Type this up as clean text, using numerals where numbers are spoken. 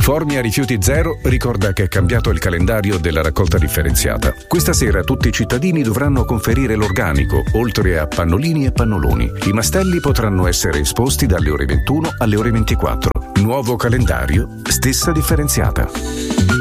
Formia Rifiuti Zero ricorda che è cambiato il calendario della raccolta differenziata. Questa sera tutti i cittadini dovranno conferire l'organico, oltre a pannolini e pannoloni. I mastelli potranno essere esposti dalle ore 21 alle ore 24. Nuovo calendario, stessa differenziata.